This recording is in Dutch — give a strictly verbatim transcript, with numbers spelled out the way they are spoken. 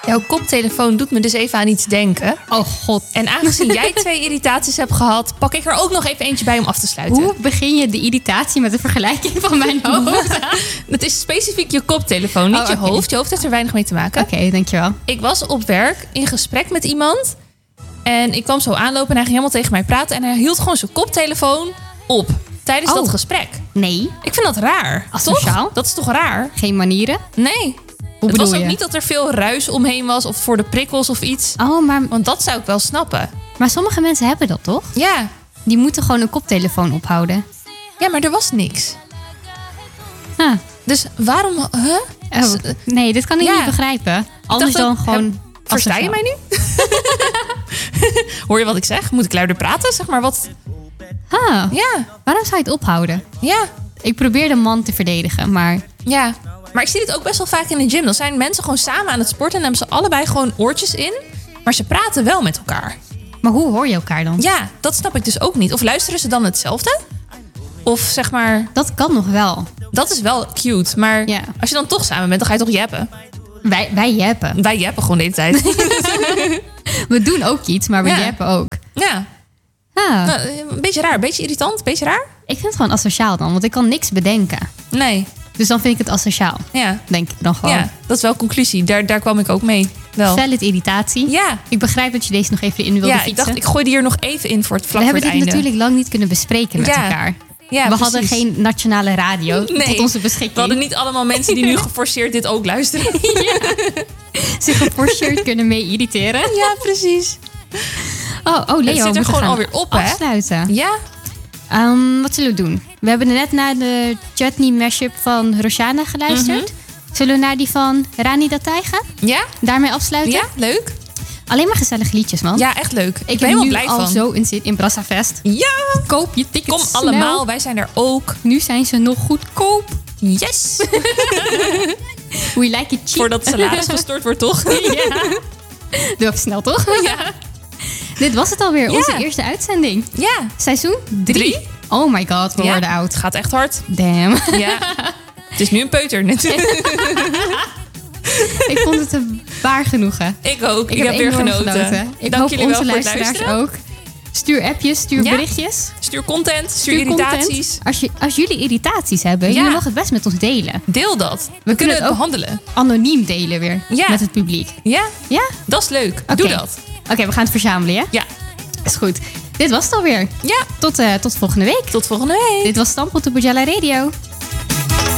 Jouw koptelefoon doet me dus even aan iets denken. Oh god. En aangezien jij twee irritaties hebt gehad, pak ik er ook nog even eentje bij om af te sluiten. Hoe begin je de irritatie met een vergelijking van mijn hoofd? Het is specifiek je koptelefoon, niet Oh, je okay. hoofd. Je hoofd heeft er weinig mee te maken. Oké, okay, dankjewel. Ik was op werk in gesprek met iemand. En ik kwam zo aanlopen en hij ging helemaal tegen mij praten. En hij hield gewoon zijn koptelefoon op tijdens Oh. dat gesprek. Nee. Ik vind dat raar. Asociaal? Toch? Dat is toch raar? Geen manieren? Nee. Hoe Het bedoel was ook je? niet dat er veel ruis omheen was of voor de prikkels of iets. Oh, maar, Want dat zou ik wel snappen. maar sommige mensen hebben dat toch? Ja. Die moeten gewoon een koptelefoon ophouden. Ja, maar er was niks. Huh. Dus waarom... Huh? Oh, nee, dit kan ik Ja. niet begrijpen. Anders dacht dan ook, gewoon... heb- Versta je mij nu? Hoor je wat ik zeg? Moet ik luider praten? Zeg maar wat... Huh. Ja. Waarom zou je het ophouden? Ja. Ik probeer de man te verdedigen, maar... Ja. Maar ik zie dit ook best wel vaak in de gym. Dan zijn mensen gewoon samen aan het sporten en hebben ze allebei gewoon oortjes in. Maar ze praten wel met elkaar. Maar hoe hoor je elkaar dan? Ja, dat snap ik dus ook niet. Of luisteren ze dan hetzelfde? Of zeg maar... Dat kan nog wel. Dat is wel cute. Maar Ja. als je dan toch samen bent, dan ga je toch jeppen? Wij, wij jeppen. Wij jeppen gewoon de hele tijd. We doen ook iets, maar we Ja. jeppen ook. Ja. Ah, Nou, een beetje raar. Een beetje irritant. Een beetje raar. ik vind het gewoon asociaal dan, want ik kan niks bedenken. Nee. Dus dan vind ik het asociaal, Ja. denk ik dan gewoon. Ja, dat is wel conclusie. Daar, daar kwam ik ook mee. Wel. Valid irritatie. Ja. Ik begrijp dat je deze nog even in wilde Ja, fietsen. ik dacht, ik gooi die er nog even in voor het vlak We voor hebben het dit einde. natuurlijk lang niet kunnen bespreken met Ja. elkaar. Ja, we precies. hadden geen nationale radio Nee, tot onze beschikking. we hadden niet allemaal mensen die nu geforceerd dit ook luisteren. zich geforceerd kunnen mee irriteren. Ja, precies. Oh, oh Leo, Het zit er we moeten gewoon gaan alweer op, hè? afsluiten. Ja? Ehm, wat zullen we doen? We hebben net naar de chutney mashup van Roshana geluisterd. Zullen we naar die van Rani Dattai gaan? Ja? Daarmee afsluiten? Ja? Leuk? Alleen maar gezellige liedjes, man. Ja, echt leuk. Ik, Ik ben ben helemaal nu blij al van. zo in zin in Brassafest. Ja! Koop je tickets Kom snel. allemaal, wij zijn er ook. Nu zijn ze nog goedkoop. Yes! We like it cheap. Voordat het salaris gestort wordt, toch? Ja. Doe even snel, toch? Ja. Dit was het alweer, Ja. onze eerste uitzending. Ja. Seizoen drie. Drie. Oh my god, we Ja. worden oud. Het gaat echt hard. Damn. Ja. Het is nu een peuter. Ik vond het een waar genoegen. Ik ook. Ik, Ik, heb, weer enorm genoten. Ik Dank hoop jullie onze wel voor het luisteraars luisteren. ook. Stuur appjes, stuur Ja. berichtjes. Stuur content, stuur, Stuur irritaties. content. Als, je, als jullie irritaties hebben, Ja. jullie mogen het best met ons delen. Deel dat. We, kunnen kunnen het het ook- behandelen. Anoniem delen weer Ja. met het publiek. Ja? Ja? Dat is leuk. Oké. Doe dat. Oké, we gaan het verzamelen, ja? Ja. Is goed. Dit was het alweer. Ja. Tot, eh, tot volgende week. Tot volgende week. Dit was Stamppot op Bojala Radio.